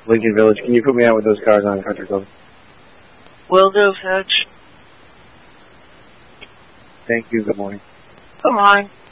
Lincoln Village. Can you put me out with those cars on Country Club? Will do, Fitch. Thank you. Good morning. Good morning.